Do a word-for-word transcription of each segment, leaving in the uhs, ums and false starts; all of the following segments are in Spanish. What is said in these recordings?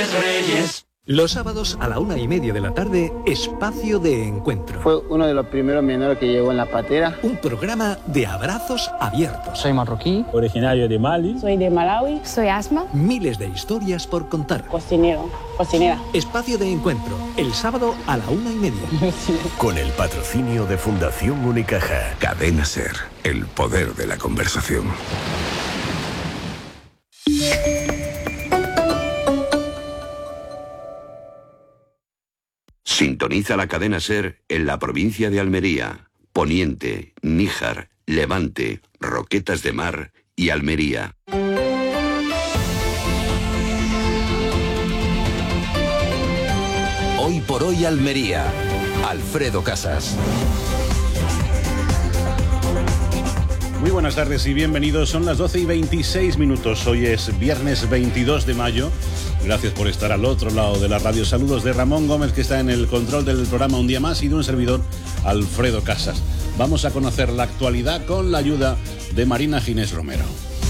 Reyes, Reyes. Los sábados a la una y media de la tarde, Espacio de Encuentro. Fue uno de los primeros menores que llegó en la patera. Un programa de abrazos abiertos. Soy marroquí, originario de Mali. Soy de Malawi. Soy Asma. Miles de historias por contar. Cocinero, cocinera. Espacio de Encuentro, el sábado a la una y media. Con el patrocinio de Fundación Unicaja. Cadena Ser, el poder de la conversación. Sintoniza la cadena SER en la provincia de Almería, Poniente, Níjar, Levante, Roquetas de Mar y Almería. Hoy por hoy Almería. Alfredo Casas. Muy buenas tardes y bienvenidos. Son las doce y veintiséis minutos. Hoy es viernes veintidós de mayo. Gracias por estar al otro lado de la radio. Saludos de Ramón Gómez, que está en el control del programa un día más, y de un servidor, Alfredo Casas. Vamos a conocer la actualidad con la ayuda de Marina Ginés Romero.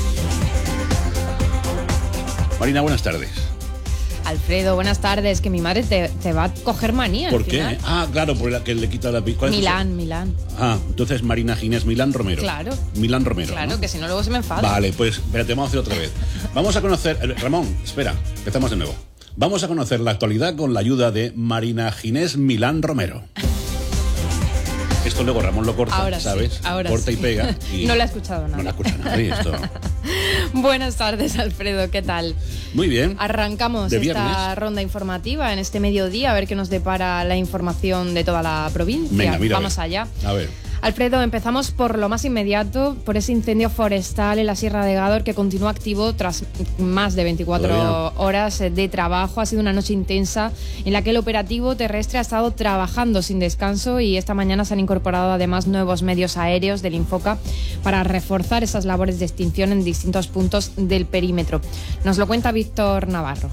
Marina, buenas tardes. Alfredo, buenas tardes. Que mi madre te, te va a coger manía. ¿Por al qué? final. Ah, claro, por la que le quita la... ¿Cuál es Milán, eso? Milán. Ah, entonces Marina Ginés, Milán Romero. Claro. Milán Romero. Claro, ¿no? Que si no luego se me enfada. Vale, pues espérate, vamos a hacer otra vez. Vamos a conocer... Ramón, espera, empezamos de nuevo. Vamos a conocer la actualidad con la ayuda de Marina Ginés Milán Romero. Esto luego Ramón lo corta, ahora ¿sabes? Sí, ahora corta sí. y pega. Y no lo ha escuchado nada. No lo ha escuchado nadie esto. Buenas tardes, Alfredo, ¿qué tal? Muy bien. Arrancamos de esta viernes. ronda informativa en este mediodía, a ver qué nos depara la información de toda la provincia. Venga, mira, Vamos a allá. A ver. Alfredo, empezamos por lo más inmediato, por ese incendio forestal en la Sierra de Gádor que continúa activo tras más de veinticuatro Todavía. horas de trabajo. Ha sido una noche intensa en la que el operativo terrestre ha estado trabajando sin descanso, y esta mañana se han incorporado además nuevos medios aéreos del Infoca para reforzar esas labores de extinción en distintos puntos del perímetro. Nos lo cuenta Víctor Navarro.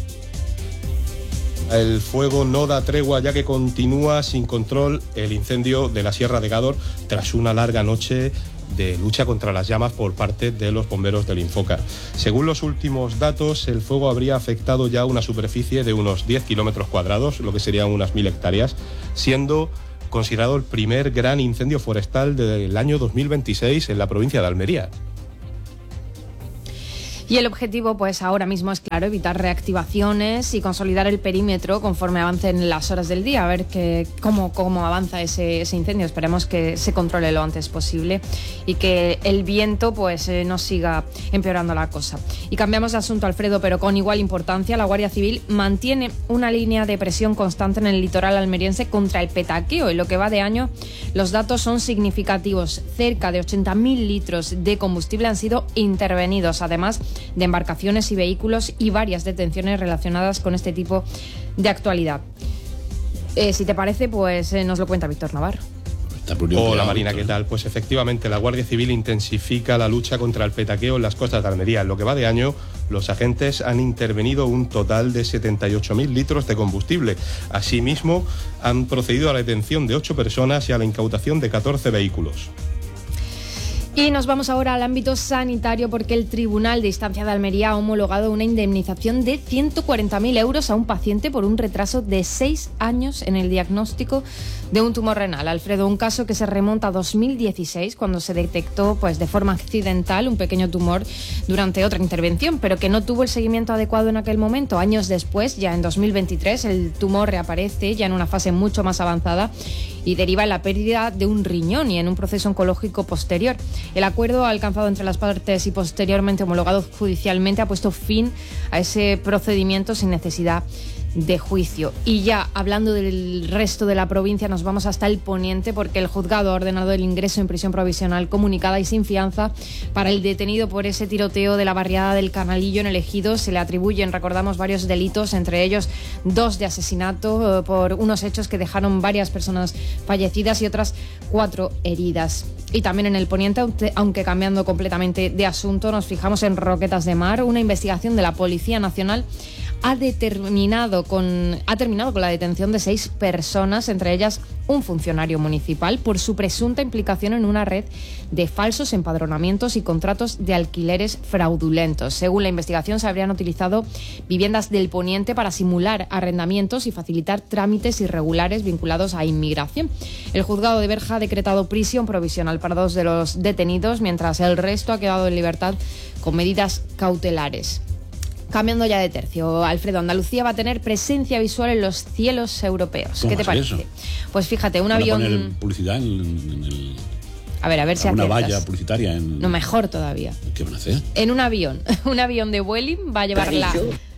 El fuego no da tregua, ya que continúa sin control el incendio de la Sierra de Gádor tras una larga noche de lucha contra las llamas por parte de los bomberos del Infoca. Según los últimos datos, el fuego habría afectado ya una superficie de unos diez kilómetros cuadrados, lo que serían unas mil hectáreas, siendo considerado el primer gran incendio forestal del año dos mil veintiséis en la provincia de Almería. Y el objetivo, pues ahora mismo es claro, evitar reactivaciones y consolidar el perímetro conforme avancen las horas del día, a ver que, cómo, cómo avanza ese, ese incendio. Esperemos que se controle lo antes posible y que el viento pues eh, no siga empeorando la cosa. Y cambiamos de asunto, Alfredo, pero con igual importancia. La Guardia Civil mantiene una línea de presión constante en el litoral almeriense contra el petaqueo. En lo que va de año, los datos son significativos. Cerca de ochenta mil litros de combustible han sido intervenidos, además de embarcaciones y vehículos, y varias detenciones relacionadas con este tipo de actualidad. Eh, si te parece, pues eh, nos lo cuenta Víctor Navarro. Hola Marina, ¿qué tal? Pues efectivamente la Guardia Civil intensifica la lucha contra el petaqueo en las costas de Almería. En lo que va de año, los agentes han intervenido un total de setenta y ocho mil litros de combustible. Asimismo, han procedido a la detención de ocho personas y a la incautación de catorce vehículos. Y nos vamos ahora al ámbito sanitario, porque el Tribunal de Instancia de Almería ha homologado una indemnización de ciento cuarenta mil euros a un paciente por un retraso de seis años en el diagnóstico de un tumor renal. Alfredo, un caso que se remonta a dos mil dieciséis, cuando se detectó pues de forma accidental un pequeño tumor durante otra intervención, pero que no tuvo el seguimiento adecuado en aquel momento. Años después, ya en dos mil veintitrés, el tumor reaparece ya en una fase mucho más avanzada y deriva en la pérdida de un riñón y en un proceso oncológico posterior. El acuerdo alcanzado entre las partes y posteriormente homologado judicialmente ha puesto fin a ese procedimiento sin necesidad de juicio. Y ya hablando del resto de la provincia, nos vamos hasta el Poniente, porque el juzgado ha ordenado el ingreso en prisión provisional comunicada y sin fianza para el detenido por ese tiroteo de la barriada del Canalillo en el Ejido. Se le atribuyen, recordamos, varios delitos, entre ellos dos de asesinato eh, por unos hechos que dejaron varias personas fallecidas y otras cuatro heridas. Y también en el Poniente, aunque cambiando completamente de asunto, nos fijamos en Roquetas de Mar. Una investigación de la Policía Nacional ha determinado con ha terminado con la detención de seis personas, entre ellas un funcionario municipal, por su presunta implicación en una red de falsos empadronamientos y contratos de alquileres fraudulentos. Según la investigación, se habrían utilizado viviendas del Poniente para simular arrendamientos y facilitar trámites irregulares vinculados a inmigración. El juzgado de Berja ha decretado prisión provisional para dos de los detenidos, mientras el resto ha quedado en libertad con medidas cautelares. Cambiando ya de tercio, Alfredo, Andalucía va a tener presencia visual en los cielos europeos. ¿Qué te parece? Eso? Pues fíjate, un ¿Van avión... a poner publicidad en, en el... A ver, a ver si una aciertas. valla publicitaria en... No, mejor todavía. ¿Qué van a hacer? En un avión. Un avión de Vueling va a llevar la...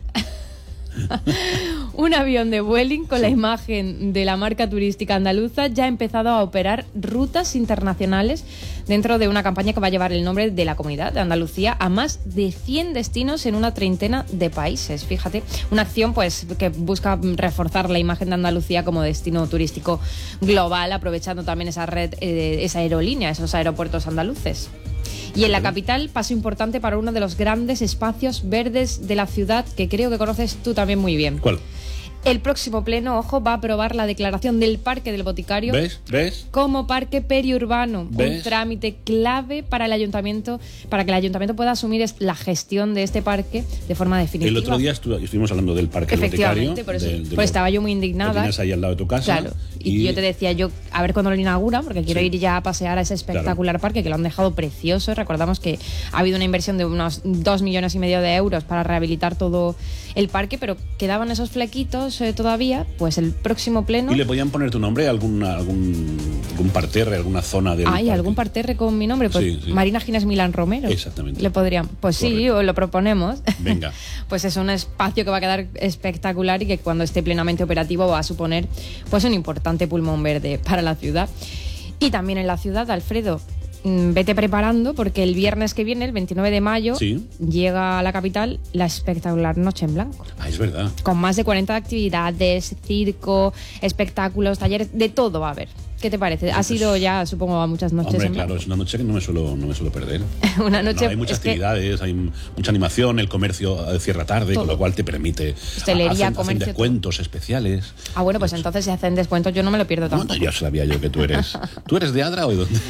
Un avión de Vueling con sí. la imagen de la marca turística andaluza ya ha empezado a operar rutas internacionales dentro de una campaña que va a llevar el nombre de la comunidad de Andalucía a más de cien destinos en una treintena de países. Fíjate, una acción pues que busca reforzar la imagen de Andalucía como destino turístico global, aprovechando también esa red, eh, esa aerolínea, esos aeropuertos andaluces. Y en la capital, paso importante para uno de los grandes espacios verdes de la ciudad que creo que conoces tú también muy bien. ¿Cuál? El próximo pleno, ojo, va a aprobar la declaración del Parque del Boticario. ¿Ves? ¿Ves? Como parque periurbano. ¿Ves? Un trámite clave para el ayuntamiento, para que el ayuntamiento pueda asumir la gestión de este parque de forma definitiva. El otro día estu estuvimos hablando del Parque del Boticario. Por eso, de, de pues lo, estaba yo muy indignada. Lo tienes ahí al lado de tu casa. Claro. Y, y yo te decía, yo a ver cuándo lo inauguran, porque quiero sí. ir ya a pasear a ese espectacular claro. parque, que lo han dejado precioso. Recordamos que ha habido una inversión de unos dos millones y medio de euros para rehabilitar todo el parque, pero quedaban esos flequitos eh, todavía. Pues el próximo pleno... ¿Y le podían poner tu nombre? ¿Algún, algún, algún parterre, alguna zona del Ay, parque? ¿algún parterre con mi nombre? Pues sí, sí. Marina Ginés Milán Romero. Exactamente. Le podrían... Pues Correcto. Sí, o lo proponemos. Venga. Pues es un espacio que va a quedar espectacular y que cuando esté plenamente operativo va a suponer pues un importante pulmón verde para la ciudad. Y también en la ciudad, Alfredo, vete preparando porque el viernes que viene, el veintinueve de mayo, sí. llega a la capital la espectacular Noche en Blanco. Ah, es verdad. Con más de cuarenta actividades, circo, espectáculos, talleres, de todo va a haber. ¿Qué te parece? ¿Has ido ya, supongo, a muchas noches Hombre, en claro, blanco? Es una noche que no me suelo, no me suelo perder. Una noche... No, hay muchas actividades, que... hay mucha animación, el comercio cierra tarde, todo. Con lo cual te permite... Hostelería, hacen, comercio... hacen descuentos todo. Especiales. Ah, bueno, pues entonces si hacen descuentos yo no me lo pierdo tampoco. No, ya sabía yo que tú eres... ¿Tú eres de Adra o de dónde?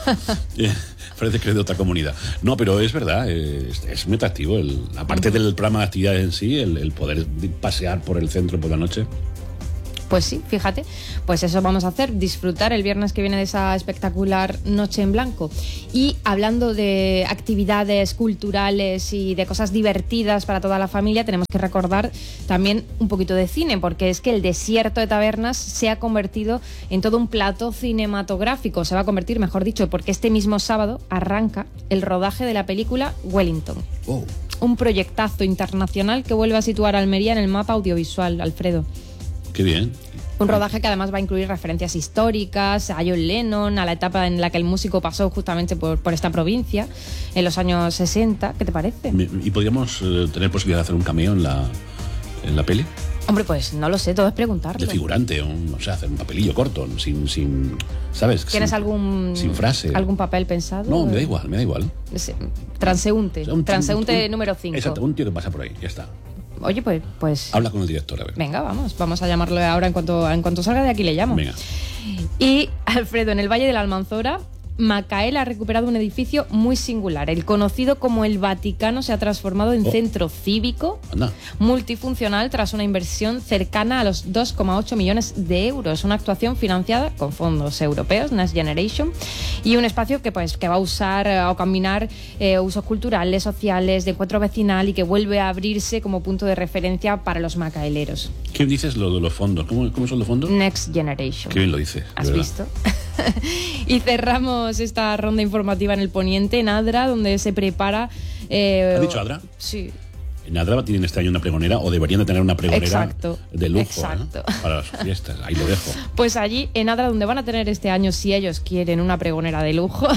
Parece que eres de otra comunidad. No, pero es verdad, es, es muy atractivo. El, aparte uh-huh. del programa de actividades en sí, el, el poder pasear por el centro por la noche... Pues sí, fíjate, pues eso vamos a hacer, disfrutar el viernes que viene de esa espectacular Noche en Blanco. Y hablando de actividades culturales y de cosas divertidas para toda la familia, tenemos que recordar también un poquito de cine, porque es que el Desierto de Tabernas se ha convertido en todo un plató cinematográfico, se va a convertir, mejor dicho, porque este mismo sábado arranca el rodaje de la película Wellington. Oh. Un proyectazo internacional que vuelve a situar a Almería en el mapa audiovisual, Alfredo. Qué bien. Un rodaje que además va a incluir referencias históricas a John Lennon, a la etapa en la que el músico pasó justamente por, por esta provincia en los años sesenta. ¿Qué te parece? ¿Y podríamos eh, tener posibilidad de hacer un cameo en la, en la peli? Hombre, pues no lo sé, todo es preguntarlo. De figurante, un, o sea, hacer un papelillo corto, sin, sin ¿sabes? ¿Tienes sin, algún sin frase. algún papel pensado? No, me da igual, me da igual. Transeúnte, o sea, un, transeúnte un, un, número cinco. Exacto, un tío que pasa por ahí, ya está. Oye, pues, pues... Habla con el director, a ver. Venga, vamos, vamos a llamarlo ahora en cuanto, en cuanto salga de aquí le llamo. Venga. Y, Alfredo, en el Valle de la Almanzora, Macael ha recuperado un edificio muy singular. El conocido como el Vaticano se ha transformado en oh. centro cívico Anda. multifuncional tras una inversión cercana a los dos coma ocho millones de euros. Una actuación financiada con fondos europeos, Next Generation, y un espacio que, pues, que va a usar eh, o combinar eh, usos culturales, sociales, de encuentro vecinal y que vuelve a abrirse como punto de referencia para los macaeleros. ¿Qué dices lo de los fondos? ¿Cómo, cómo son los fondos? Next Generation. Qué bien lo dices. ¿Has visto? Y cerramos esta ronda informativa en el Poniente, en Adra, donde se prepara... Eh, ¿Has dicho Adra? Sí. En Adra tienen este año una pregonera, o deberían de tener una pregonera Exacto. de lujo, Exacto. ¿eh? Para las fiestas. Ahí lo dejo. Pues allí, en Adra, donde van a tener este año, si ellos quieren, una pregonera de lujo,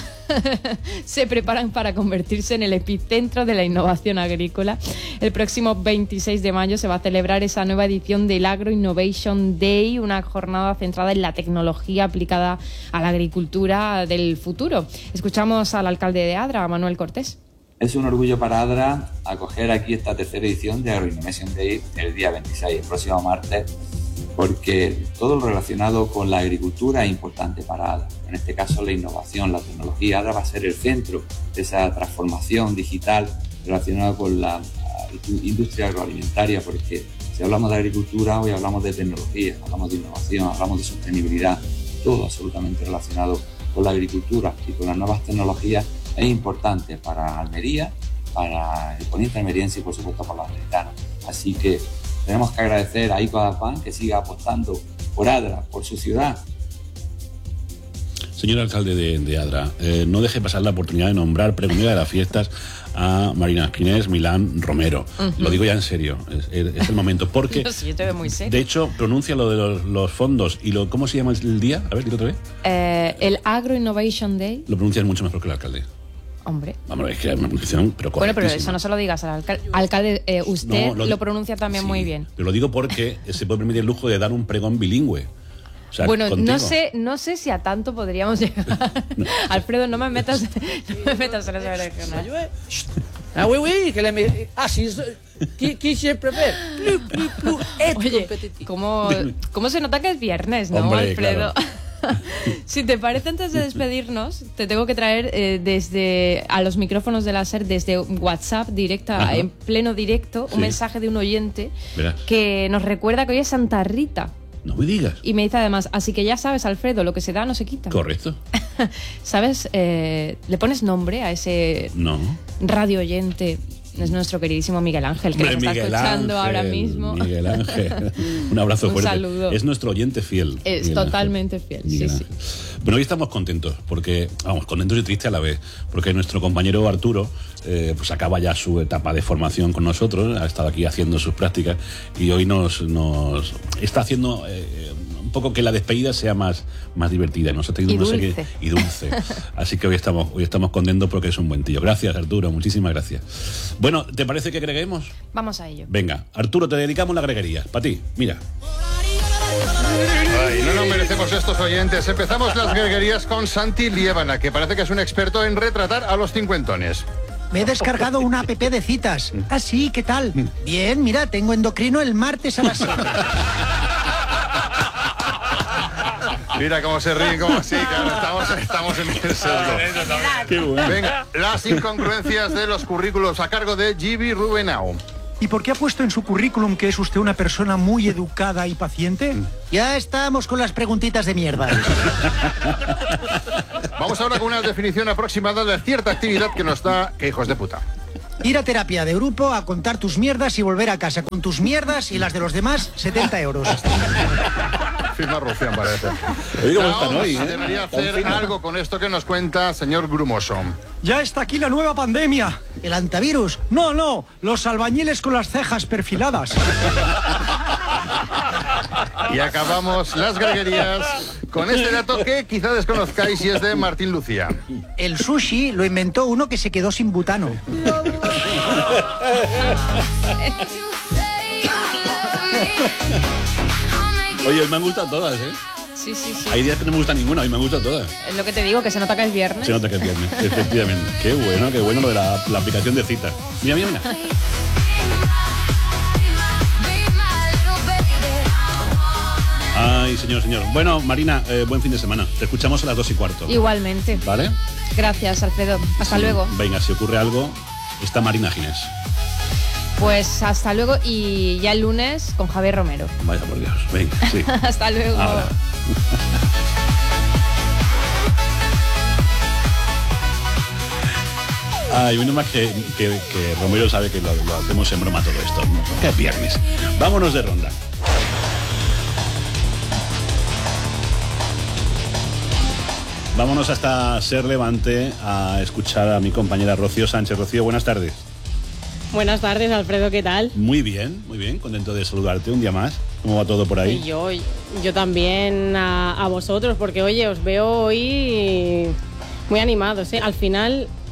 se preparan para convertirse en el epicentro de la innovación agrícola. El próximo veintiséis de mayo se va a celebrar esa nueva edición del Agro Innovation Day, una jornada centrada en la tecnología aplicada a la agricultura del futuro. Escuchamos al alcalde de Adra, Manuel Cortés. Es un orgullo para Adra acoger aquí esta tercera edición de Agro-Innovation Day el día veintiséis, el próximo martes, porque todo lo relacionado con la agricultura es importante para Adra. En este caso, la innovación, la tecnología. Adra va a ser el centro de esa transformación digital relacionada con la industria agroalimentaria, porque si hablamos de agricultura, hoy hablamos de tecnología, hablamos de innovación, hablamos de sostenibilidad, todo absolutamente relacionado con la agricultura y con las nuevas tecnologías es importante para Almería, para el poniente almeriense y por supuesto para los americanos. Así que tenemos que agradecer a Ico Adapan que siga apostando por Adra, por su ciudad. Señor alcalde de, de Adra, eh, no deje pasar la oportunidad de nombrar pregonera de las fiestas a Marina Ginés Milán Romero. Uh-huh. Lo digo ya en serio, es, es el momento, porque no, sí, yo te veo muy serio. De hecho pronuncia lo de los, los fondos y lo, ¿cómo se llama el día? A ver, dilo otra vez. Eh, el Agro Innovation Day. Lo pronuncias mucho mejor que el alcalde. Hombre. Vamos, es que hay una pronunciación, pero bueno, pero eso no se lo digas al alcalde. Alcalde, eh, usted no, lo, lo pronuncia también sí, muy bien. Pero lo digo porque se puede permitir el lujo de dar un pregón bilingüe. O sea, bueno, contigo. no sé, no sé si a tanto podríamos llegar. No. Alfredo, no me metas, no me metas en esa dirección. Ah, oui, oui, que le ah, sí, qui, qui siempre ve. Oye, ¿cómo, ¿cómo se nota que es viernes, no, hombre, Alfredo? Claro. Si te parece, antes de despedirnos, te tengo que traer eh, desde a los micrófonos de la SER, desde WhatsApp directa, Ajá. en pleno directo, sí. un mensaje de un oyente Verás. que nos recuerda que hoy es Santa Rita. No me digas. Y me dice además, así que ya sabes, Alfredo, lo que se da no se quita. Correcto. ¿Sabes? Eh, ¿Le pones nombre a ese no. radio oyente? Es nuestro queridísimo Miguel Ángel, que nos está Miguel escuchando Ángel, ahora mismo. Miguel Ángel. Un abrazo Un fuerte. saludo. Es nuestro oyente fiel. Es Miguel totalmente Ángel. fiel, sí, sí. Bueno, hoy estamos contentos, porque, vamos, contentos y tristes a la vez, porque nuestro compañero Arturo eh, pues acaba ya su etapa de formación con nosotros, ha estado aquí haciendo sus prácticas y hoy nos, nos está haciendo eh, un poco que la despedida sea más, más divertida, nos ha tenido y no dulce. sé qué, y dulce. Así que hoy estamos, hoy estamos contentos porque es un buen tío. Gracias, Arturo, muchísimas gracias. Bueno, ¿te parece que agreguemos? Vamos a ello. Venga, Arturo, te dedicamos la greguería. Para ti, mira. Ay, no nos merecemos estos oyentes. Empezamos las greguerías con Santi Liébana, que parece que es un experto en retratar a los cincuentones. Me he descargado una app de citas. Ah, sí, ¿qué tal? Bien, mira, tengo endocrino el martes a las siete. Mira cómo se ríen, cómo sí, claro, estamos, estamos en el sesgo. Qué bueno. Venga, las incongruencias de los currículos a cargo de Gibi Rubenau. ¿Y por qué ha puesto en su currículum que es usted una persona muy educada y paciente? Ya estamos con las preguntitas de mierda. Vamos ahora con una definición aproximada de cierta actividad que nos da que hijos de puta. Ir a terapia de grupo, a contar tus mierdas y volver a casa con tus mierdas y las de los demás, setenta euros. Firma Rufián, parece. Oye, ¿cómo están hoy, eh? Debería hacer algo con esto que nos cuenta señor Grumoso. Ya está aquí la nueva pandemia. ¿El antivirus? No, no, los albañiles con las cejas perfiladas. Y acabamos las greguerías con este dato que quizá desconozcáis y es de Martín Lucía. El sushi lo inventó uno que se quedó sin butano. Oye, me han gustado todas, ¿eh? Sí, sí, sí. Hay días que no me gusta ninguna, a mí me han gustado todas. Es lo que te digo, que se nota que es viernes. Se nota que es viernes, efectivamente. Qué bueno, qué bueno lo de la, la aplicación de citas. Mira, mira, mira. Ay, señor, señor. Bueno, Marina, eh, buen fin de semana. Te escuchamos a las dos y cuarto. Igualmente. ¿Vale? Gracias, Alfredo. Hasta sí. luego. Venga, si ocurre algo, está Marina Ginés. Pues hasta luego y ya el lunes con Javier Romero. Vaya por Dios. Venga, sí. Hasta luego. Ahora. Ay, menos más que, que, que Romero sabe que lo, lo hacemos en broma todo esto. Que es viernes. Vámonos de ronda. Vámonos hasta Ser Levante a escuchar a mi compañera Rocío Sánchez. Rocío, buenas tardes. Buenas tardes, Alfredo, ¿qué tal? Muy bien, muy bien, contento de saludarte un día más. ¿Cómo va todo por ahí? Y yo, yo también a, a vosotros, porque oye, os veo hoy muy animados, ¿eh? Al final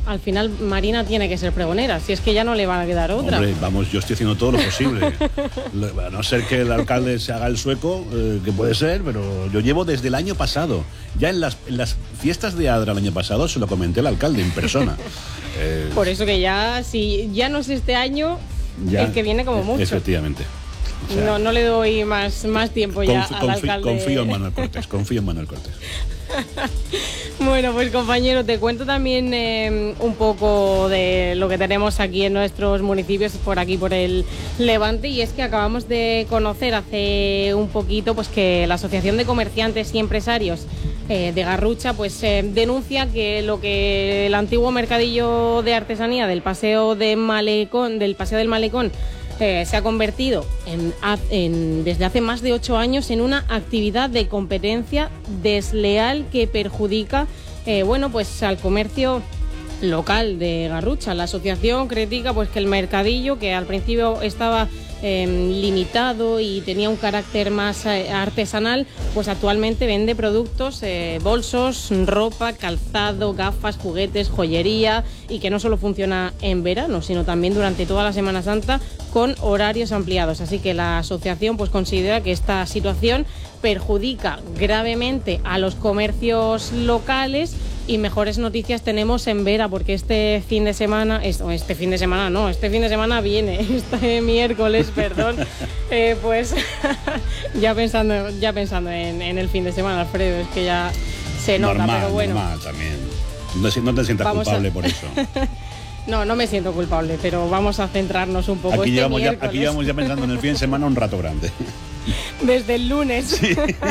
al final Marina tiene que ser pregonera, si es que ya no le va a quedar otra. Hombre, vamos, yo estoy haciendo todo lo posible. A no ser que el alcalde se haga el sueco, eh, que puede ser, pero yo llevo desde el año pasado. Ya en las, en las fiestas de Adra el año pasado se lo comenté al alcalde en persona. Eh, Por eso que ya, si ya no es este año, ya, el que viene como mucho. Efectivamente. O sea, no, no le doy más, más tiempo ya confi- al alcalde. Confío en Manuel Cortés, confío en Manuel Cortés. Bueno, pues compañero, te cuento también eh, un poco de lo que tenemos aquí en nuestros municipios, por aquí, por el Levante, y es que acabamos de conocer hace un poquito pues que la Asociación de Comerciantes y Empresarios eh, de Garrucha pues eh, denuncia que lo que el antiguo mercadillo de artesanía del Paseo de Malecón, del Paseo del Malecón, Eh, se ha convertido en, en, desde hace más de ocho años en una actividad de competencia desleal que perjudica eh, bueno, pues al comercio local de Garrucha. La asociación critica pues que el mercadillo, que al principio estaba eh, limitado y tenía un carácter más eh, artesanal, pues actualmente vende productos, eh, bolsos, ropa, calzado, gafas, juguetes, joyería, y que no solo funciona en verano, sino también durante toda la Semana Santa con horarios ampliados. Así que la asociación pues considera que esta situación perjudica gravemente a los comercios locales. Y mejores noticias tenemos en Vera, porque este fin de semana, este, este fin de semana no, este fin de semana viene, este miércoles, perdón, eh, pues ya pensando, ya pensando en, en el fin de semana, Alfredo, es que ya se nota, normal, pero bueno. Normal también. No, no te sientas Vamos culpable a... por eso. No, no me siento culpable, pero vamos a centrarnos un poco. Aquí, este llevamos ya, miércoles. aquí llevamos ya pensando en el fin de semana un rato grande. Desde el lunes. Sí.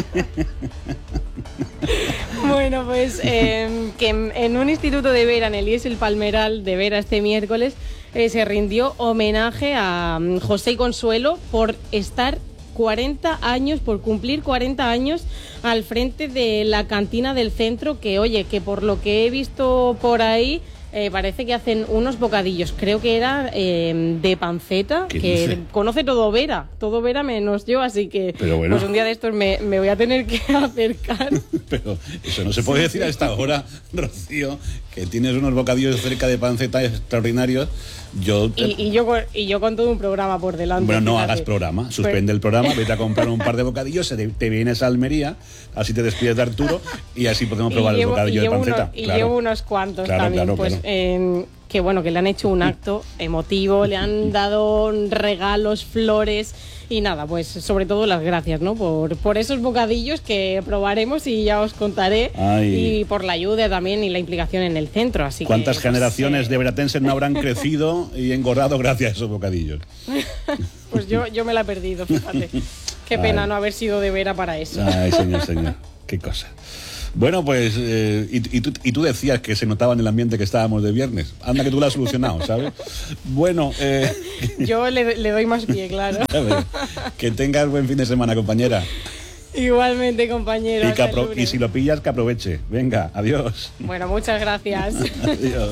Bueno, pues eh, que en un instituto de Vera, en el I E S El Palmeral de Vera, este miércoles eh, se rindió homenaje a um, José y Consuelo por estar cuarenta años, por cumplir cuarenta años al frente de la cantina del centro, que oye, que por lo que he visto por ahí, Eh, parece que hacen unos bocadillos, creo que era eh, de panceta, que dice? conoce todo Vera, todo Vera menos yo, así que Pero bueno. pues un día de estos me, me voy a tener que acercar. Pero eso no se puede decir a esta hora, Rocío, que tienes unos bocadillos cerca de panceta extraordinarios. Yo te... y, y, yo con, y yo con todo un programa por delante. Bueno, no fíjate. hagas programa, suspende el programa, vete a comprar un par de bocadillos, te, te vienes a Almería, así te despides de Arturo y así podemos probar y llevo, el bocadillo y de llevo panceta. Unos, y claro. llevo unos cuantos Claro, también, claro, pues claro. eh, que bueno, que le han hecho un acto emotivo, le han dado regalos, flores y nada, pues sobre todo las gracias, ¿no? Por, por esos bocadillos que probaremos y ya os contaré. Ay. Y por la ayuda también y la implicación en el centro. Así ¿Cuántas que, generaciones pues, eh... de veratenses no habrán crecido y engordado gracias a esos bocadillos? Pues yo, yo me la he perdido, fíjate. Qué pena Ay. no haber sido de Vera para eso. Ay, señor, señor, qué cosa. Bueno, pues, eh, y, y, tú, y tú decías que se notaba en el ambiente que estábamos de viernes. Anda que tú lo has solucionado, ¿sabes? Bueno, eh... yo le, le doy más pie, claro. Que tengas buen fin de semana, compañera. Igualmente, compañero. Y, que apro- y si lo pillas, que aproveche. Venga, adiós. Bueno, muchas gracias. Adiós.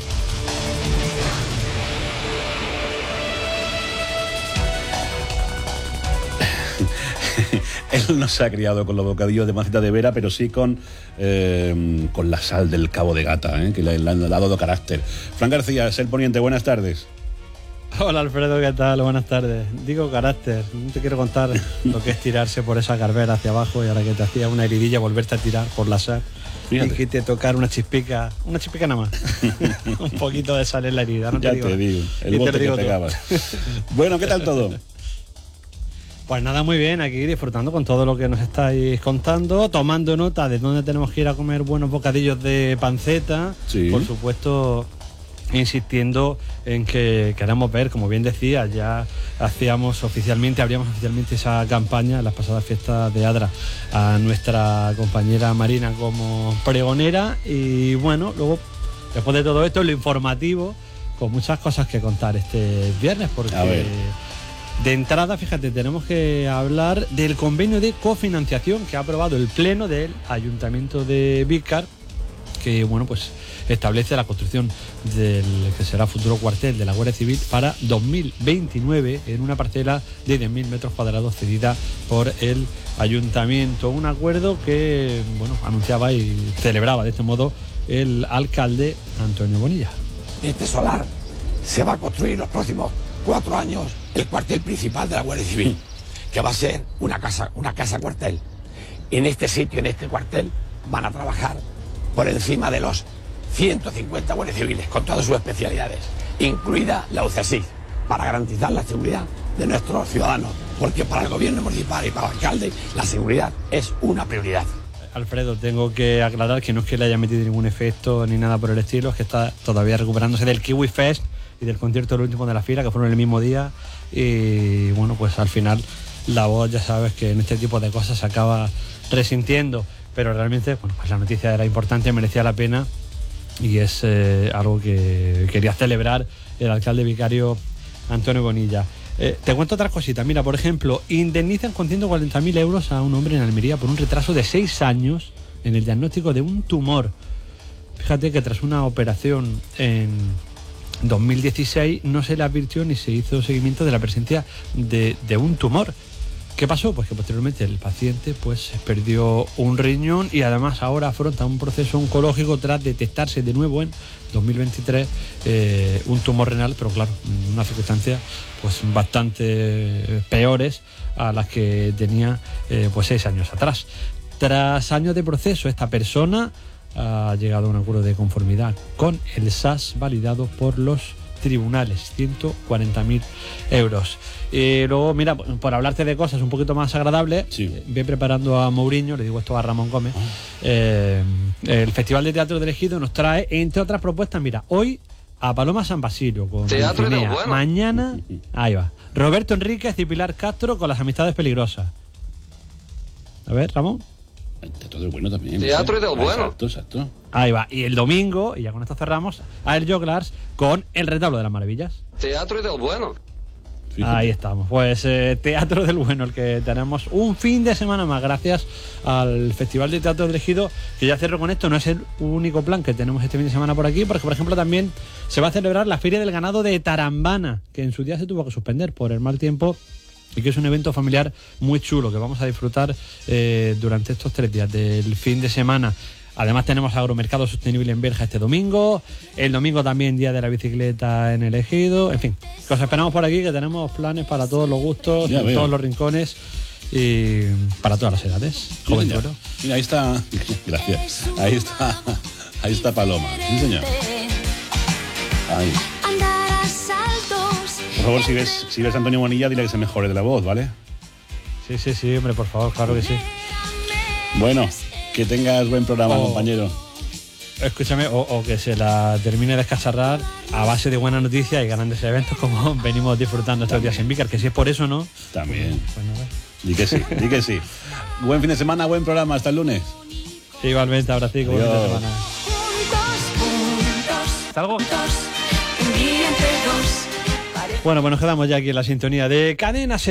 Él no se ha criado con los bocadillos de panceta de Vera, pero sí con, eh, con la sal del Cabo de Gata, ¿eh? Que le, le han dado carácter. Fran García, Ser Poniente, buenas tardes. Hola Alfredo, ¿qué tal? Buenas tardes. Digo carácter, no te quiero contar lo que es tirarse por esa garbera hacia abajo y ahora que te hacía una heridilla volverte a tirar por la sal. Fíjate. Y que te tocar una chispica, una chispica nada más. Un poquito de sal en la herida, no te ya digo. te digo, el Y bote te que digo pegabas. Bueno, ¿qué tal todo? Pues nada, muy bien, aquí disfrutando con todo lo que nos estáis contando, tomando nota de dónde tenemos que ir a comer buenos bocadillos de panceta. Sí. Por supuesto, insistiendo en que queramos ver, como bien decía, ya hacíamos oficialmente, abríamos oficialmente esa campaña en las pasadas fiestas de Adra a nuestra compañera Marina como pregonera. Y bueno, luego, después de todo esto, lo informativo, con muchas cosas que contar este viernes, porque... A ver. De entrada, fíjate, tenemos que hablar del convenio de cofinanciación que ha aprobado el Pleno del Ayuntamiento de Vícar, que bueno, pues establece la construcción del que será futuro cuartel de la Guardia Civil para dos mil veintinueve en una parcela de diez mil metros cuadrados cedida por el Ayuntamiento. Un acuerdo que bueno, anunciaba y celebraba de este modo el alcalde Antonio Bonilla. Este solar se va a construir los próximos cuatro años el cuartel principal de la Guardia Civil, que va a ser una casa, una casa cuartel. En este sitio, en este cuartel, van a trabajar por encima de los ciento cincuenta guardias civiles, con todas sus especialidades, incluida la U C S I, para garantizar la seguridad de nuestros ciudadanos, porque para el gobierno municipal y para el alcalde la seguridad es una prioridad. Alfredo, tengo que aclarar que no es que le haya metido ningún efecto ni nada por el estilo, es que está todavía recuperándose del Kiwi Fest y del concierto del último de la fila, que fueron el mismo día, y bueno, pues al final la voz, ya sabes que en este tipo de cosas se acaba resintiendo, pero realmente, bueno, pues la noticia era importante, merecía la pena, y es eh, algo que quería celebrar el alcalde vicario Antonio Bonilla. Eh, te cuento otras cositas. Mira, por ejemplo, indemnizan con ciento cuarenta mil euros a un hombre en Almería por un retraso de seis años en el diagnóstico de un tumor. Fíjate que tras una operación en dos mil dieciséis no se le advirtió ni se hizo seguimiento de la presencia de, de un tumor. ¿Qué pasó? Pues que posteriormente el paciente pues perdió un riñón y además ahora afronta un proceso oncológico tras detectarse de nuevo en dos mil veintitrés eh, un tumor renal, pero claro, en unas circunstancias pues bastante peores a las que tenía eh, pues seis años atrás. Tras años de proceso, esta persona ha llegado a un acuerdo de conformidad con el S A S validado por los tribunales, ciento cuarenta mil euros. Y luego, mira, por hablarte de cosas un poquito más agradables, sí. Voy preparando a Mourinho, le digo esto a Ramón Gómez. Oh. Eh, el Festival de Teatro del Ejido nos trae, entre otras propuestas, mira, hoy a Paloma San Basilio con Teatro de bueno. Mañana, ahí va, Roberto Enríquez y Pilar Castro con Las Amistades Peligrosas. A ver, Ramón. Teatro del bueno también. Teatro ¿sí? del bueno. Exacto, exacto. Ahí va. Y el domingo, y ya con esto cerramos, a El Joglars con El Retablo de las Maravillas. Teatro del bueno. Fíjate. Ahí estamos. Pues eh, Teatro del bueno, el que tenemos un fin de semana más, gracias al Festival de Teatro del Ejido, que ya cierro con esto, no es el único plan que tenemos este fin de semana por aquí, porque por ejemplo también se va a celebrar la Feria del Ganado de Tarambana, que en su día se tuvo que suspender por el mal tiempo, y que es un evento familiar muy chulo que vamos a disfrutar eh, durante estos tres días del fin de semana. Además tenemos Agromercado Sostenible en Berja este domingo, el domingo también Día de la Bicicleta en el Ejido, en fin, que os esperamos por aquí, que tenemos planes para todos los gustos, ya en veo. todos los rincones y para todas las edades. Joven, mira, mira, ahí está, gracias, ahí está, ahí está Paloma, sí señor. Ahí. Por favor, si ves, si ves a Antonio Bonilla, dile que se mejore de la voz, ¿vale? Sí, sí, sí, hombre, por favor, claro que sí. Bueno, que tengas buen programa, o, compañero. Escúchame, o, o que se la termine de descacharrar a base de buenas noticias y grandes eventos como venimos disfrutando estos días en Vícar, que si es por eso, ¿no? También. Pues, pues di que sí, di que sí. Buen fin de semana, buen programa, hasta el lunes. Sí, igualmente, ahora sí, buen fin de semana. ¿Hasta algo? Bueno, pues nos quedamos ya aquí en la sintonía de Cadena Ser.